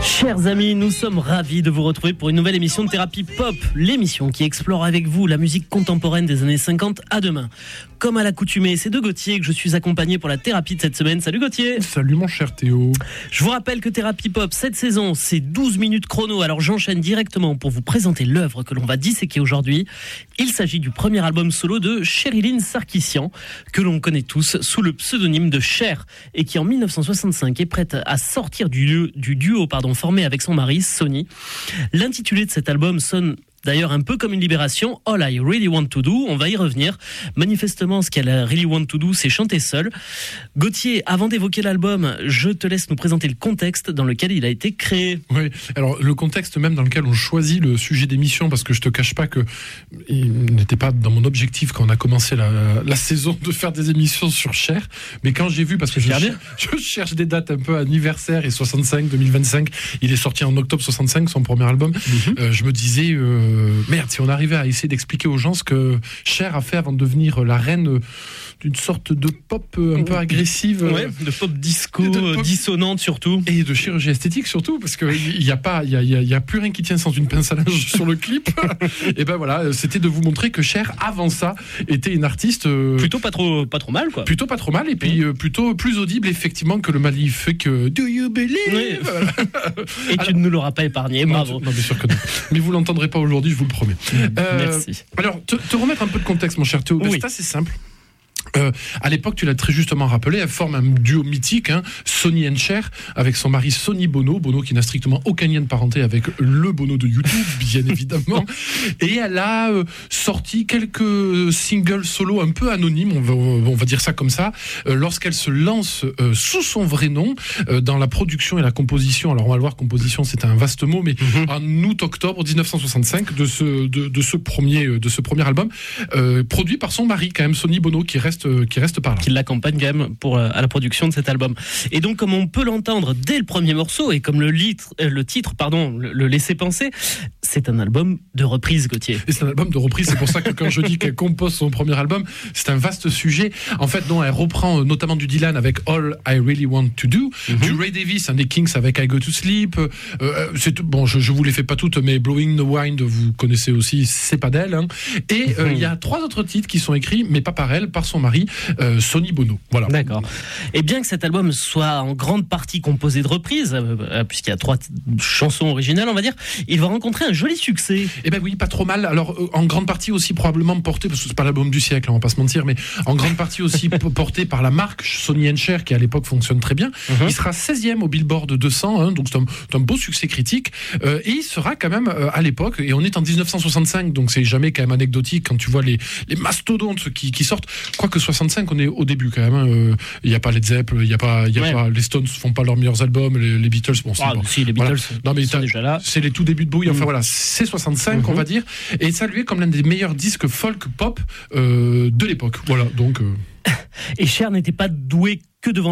Chers amis, nous sommes ravis de vous retrouver pour une nouvelle émission de Thérapie Pop, l'émission qui explore avec vous la musique contemporaine des années 50 à demain. Comme à l'accoutumée, c'est de Gauthier que je suis accompagné pour la thérapie de cette semaine. Salut Gauthier. Salut mon cher Théo. Je vous rappelle que Thérapie Pop, cette saison, c'est 12 minutes chrono. Alors j'enchaîne directement pour vous présenter l'œuvre que l'on va disséquer aujourd'hui. Il s'agit du premier album solo de Sherilyn Sarkissian, que l'on connaît tous sous le pseudonyme de Cher, et qui en 1965 est prête à sortir du duo formé avec son mari, Sonny. L'intitulé de cet album sonne d'ailleurs un peu comme une libération, All I Really Want To Do, on va y revenir. Manifestement, ce qu'elle Really Want To Do, c'est chanter seule. Gauthier, avant d'évoquer l'album, je te laisse nous présenter le contexte dans lequel il a été créé. Oui, alors le contexte même dans lequel on choisit le sujet d'émission, parce que je te cache pas que il n'était pas dans mon objectif quand on a commencé la saison de faire des émissions sur Cher, mais quand j'ai vu, parce que je cherche des dates un peu anniversaire, et 65, 2025, il est sorti en octobre 65, son premier album, je me disais... merde, si on arrivait à essayer d'expliquer aux gens ce que Cher a fait avant de devenir la reine d'une sorte de pop un peu agressive, de pop disco, dissonante surtout, et de chirurgie esthétique surtout, parce qu'il y a plus rien qui tient sans une pince à linge sur le clip. Et ben voilà, c'était de vous montrer que Cher avant ça était une artiste plutôt pas trop mal quoi. Plutôt pas trop mal, et puis plutôt plus audible effectivement que le magnifique Do You Believe. Voilà. Et tu ne nous l'auras pas épargné, bravo. Non, bien sûr que non. Mais vous l'entendrez pas aujourd'hui, je vous le promets. Merci. Alors, te remettre un peu de contexte, mon cher Théo. C'est assez simple. À l'époque, tu l'as très justement rappelé, elle forme un duo mythique, Sonny and Cher, avec son mari Sonny Bono qui n'a strictement aucun lien de parenté avec le Bono de YouTube, bien évidemment. Et elle a sorti quelques singles solo un peu anonymes, on va dire ça comme ça, lorsqu'elle se lance sous son vrai nom dans la production et la composition. Alors on va le voir, composition c'est un vaste mot, mais en août-octobre 1965 de ce premier album, produit par son mari quand même, Sonny Bono, qui reste par là. Qui l'accompagne quand même à la production de cet album. Et donc, comme on peut l'entendre dès le premier morceau, et comme le titre le laissait penser, c'est un album de reprise, Gauthier. Et c'est un album de reprise, c'est pour ça que quand je dis qu'elle compose son premier album, c'est un vaste sujet. En fait, non, elle reprend notamment du Dylan avec All I Really Want To Do, du Ray Davis, des Kings avec I Go To Sleep. Je vous les fais pas toutes, mais Blowing the Wind, vous connaissez aussi, c'est pas d'elle. Et il y a 3 autres titres qui sont écrits, mais pas par elle, par son mari, Sonny Bono. Voilà. D'accord. Et bien que cet album soit en grande partie composé de reprises, puisqu'il y a 3 chansons originales, on va dire, il va rencontrer un joli succès. Eh ben oui, pas trop mal. Alors, en grande partie aussi probablement porté, parce que c'est pas l'album du siècle, on va pas se mentir, mais en grande partie aussi porté par la marque Sonny & Cher, qui à l'époque fonctionne très bien. Il sera 16e au Billboard 200, donc c'est un beau succès critique. Et il sera quand même à l'époque, et on est en 1965, donc c'est jamais quand même anecdotique quand tu vois les mastodontes qui sortent. Quoique 65, on est au début quand même. Il y a pas Led Zeppelin, il y a pas les Stones font pas leurs meilleurs albums, les Beatles, si les Beatles sont déjà là. C'est les tout débuts de Bowie. Enfin voilà, c'est 65, on va dire, et salué comme l'un des meilleurs disques folk pop de l'époque. Voilà, donc. Et Cher n'était pas doué que devant